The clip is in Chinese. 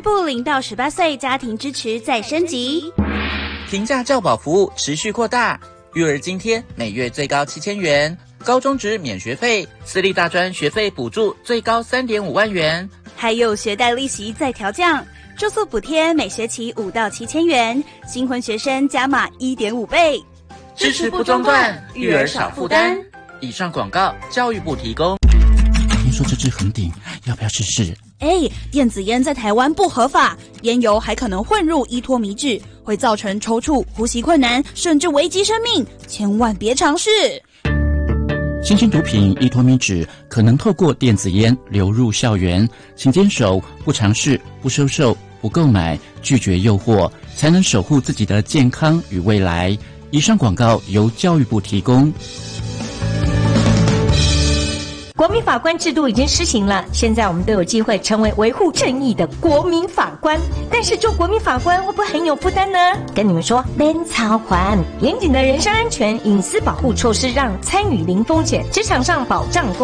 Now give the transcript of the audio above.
育部0到18岁家庭支持再升级， 平价教保服务持续扩大，育儿津贴每月最高7000元，高中职免学费，私立大专学费补助最高3.5万元， 还有学贷利息再调降，住宿补贴每学期5到7000元，新婚学生加码1.5倍， 支持不中断，育儿少负担。以上广告，教育部提供。 听说这支很顶，要不要试试？ 电子烟在台湾不合法，烟油还可能混入依托米脂，会造成抽搐、呼吸困难，甚至危及生命，千万别尝试。 新型毒品依托米脂可能透过电子烟流入校园，请坚守不尝试、不收受、不购买、拒绝诱惑，才能守护自己的健康与未来。以上广告由教育部提供。 国民法官制度已经施行了，现在我们都有机会成为维护正义的国民法官。但是做国民法官会不会很有负担呢？跟你们说，免操还严谨的人身安全、隐私保护措施，让参与零风险，职场上保障